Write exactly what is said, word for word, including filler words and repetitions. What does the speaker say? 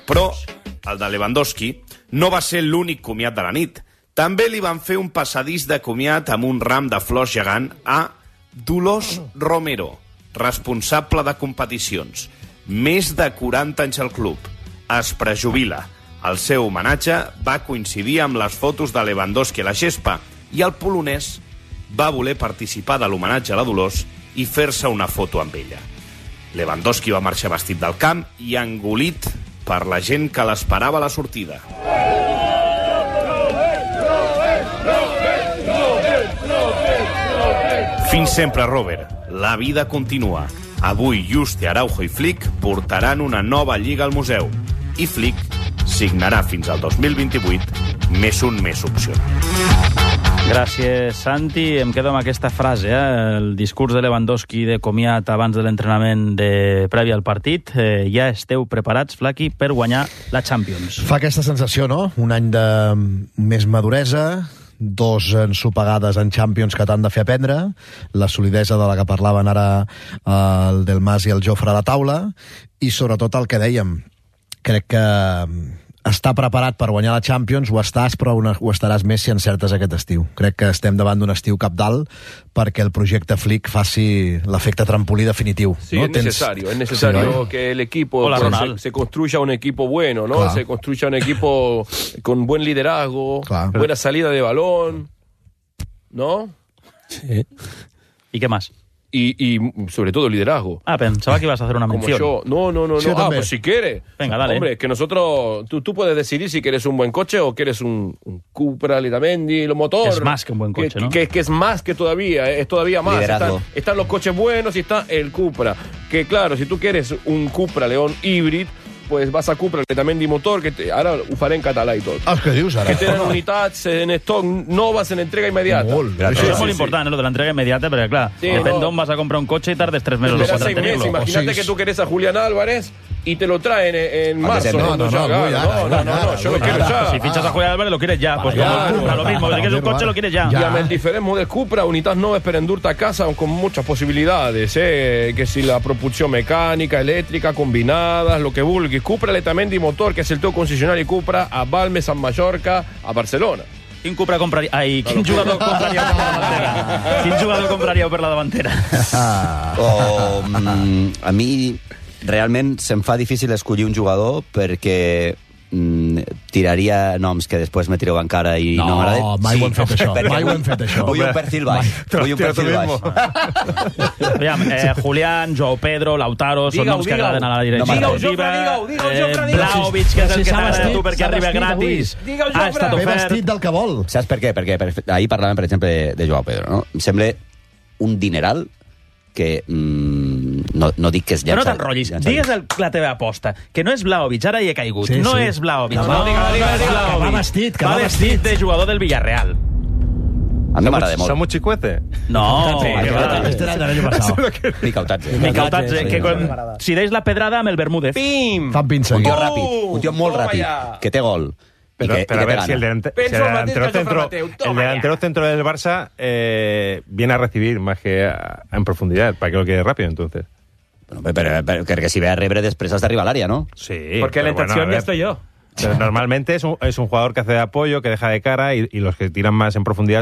Però el de Lewandowski no va ser l'únic comiat de la nit. També li van fer un passadís de comiat amb un ram de flors gegant a Dolors Romero, responsable de competicions. Més de quaranta anys al club. Es prejubila. El seu homenatge va coincidir amb les fotos de Lewandowski a la gespa i el polonès va voler participar de l'homenatge a la Dolors i fer-se una foto amb ella. Lewandowski va marxar vestit del camp i engolit per la gent que l'esperava a la sortida. Fins sempre, Robert. La vida continua. Avui Juste, Araujo i Flick portaran una nova lliga al museu. I Flick signarà fins al dos mil vint-i-vuit més un més opcional. Gràcies, Santi. Em quedo amb aquesta frase, eh? El discurs de Lewandowski de comiat abans de l'entrenament de previ al partit. Eh, ja esteu preparats, Flaqui, per guanyar la Champions. Fa aquesta sensació, no? Un any de més maduresa, dos ensopegades en Champions que t'han de fer aprendre, la solidesa de la que parlaven ara el Del Mas i el Jofre a la taula, i sobretot el que dèiem, crec que estar preparat per guanyar la Champions ho estàs, però ho estaràs més si encertes aquest estiu. Crec que estem davant d'un estiu cabdal perquè el projecte Flick faci l'efecte trampolí definitiu. Sí, ¿no? es necesario, Tens... es necesario sí, ¿no? que el equipo Hola, se, se construya un equipo bueno, ¿no? Claro. Se construya un equipo con buen liderazgo, claro. buena salida de balón, ¿no? Sí. ¿Y qué más? Y, y sobre todo liderazgo. Ah, pensaba que ibas a hacer una mención. Como yo. No, no, no. Sí, no. Ah, también. pues si quieres. Venga, dale. Hombre, que nosotros... Tú, tú puedes decidir si quieres un buen coche o quieres un, un Cupra, Letamendi, lo motor. Es más que un buen coche, que, ¿no? Que, que es más que todavía, es todavía más. Están, están los coches buenos y está el Cupra. Que claro, si tú quieres un Cupra León híbrid, pues vas a Cupra Letamendi motor, que te, ara ho faré en català i tot. Ah, què dius ara? Que tenen unitats en stock noves en entrega immediata. Molt, Això és molt important, ¿eh? Lo de la entrega inmediata, perquè clar, Sí, depèn no. d'on vas a comprar un cotxe i tardes tres mesos Espera en seis meses. tenir-lo. Imagínate O sí. que tú querés a Julián Álvarez y te lo traen en, en marzo. No, no, no, ya, muy no, ara, no, no, no, yo lo muy quiero ara. ya. Si fichas a Julián Álvarez, lo quieres ya. Pues Ya, como no, lo mismo, si quieres un coche, lo quieres ya. Y amb el diferent model Cupra, unitats noves per endur-te a casa con muchas posibilidades, eh? Que si la propulsión mecánica, eléctrica, combinadas, lo que vulguis. Cupra Letamendi motor, que és el teu concessionari Cupra a Balmes, a Mallorca, a Barcelona. Quin Cupra compraria... Ai, quin jugador compraríeu per la davantera? Quin jugador compraríeu per la davantera? O, mm, a mi realment se'm fa difícil escollir un jugador perquè mm, tiraria noms que després me tireu en cara i no, No, m'agrada. mai ho hem fet això, perquè mai ho hem fet això. Vull un perfil baix. Vull un perfil baix. Aviam, eh, Julián, Joao Pedro, Lautaro, són Digue-ho, noms que digue-ho. agraden a la direcció Digue-ho, defensiva. Digue-ho, digue-ho, Eh, Jofre, digue-ho. Vlahovic, que és el Sí, que s'ha t'agrada a vestit, tu perquè s'ha arriba vestit gratis. avui. Digue-ho, Ha Jofre. estat Ve ofert. vestit del que vol. Saps per què? Perquè per, ahir parlàvem, per exemple, de, de Joao Pedro, no? Em sembla un dineral que mm, no, no dic que és Però no llançat. t'enrotllis. llançat. Digues el, la teva aposta, que no és Vlahovic, ara hi he caigut. Sí, no sí. és Vlahovic. No, No, no, digue-ho, no digue-ho, és digue-ho. Vlahovic. Que va vestit, que va va vestit vestit. de jugador del Villarreal. A mi m'agrada molt. ¿Son Chicuete? No, Sí, que que va- va. Este era del año pasado. Picautatge. Micautatge, que quan, si deis la pedrada amb el Bermúdez. Pim! Fan pinça. Un tio Oh! ràpid, un tio molt Toma ràpid, ya. que té gol. Pero, y que, pero y a que ver te si el, gana. delante, Penso si el el mateix delantero que Jofre centro, Mateu. el Toma delantero ya. centro del Barça eh, viene a recibir más que a- en profundidad, para que lo quede rápido, entonces. Bueno, pero, pero, pero que si ve a rebre després has d'arribar a l'àrea, ¿no? Sí. Porque la pero bueno, intención a ver, ya estoy yo. pero normalmente es un, es un jugador que hace de apoyo, que deja de cara, y, y los que tiran más en profundidad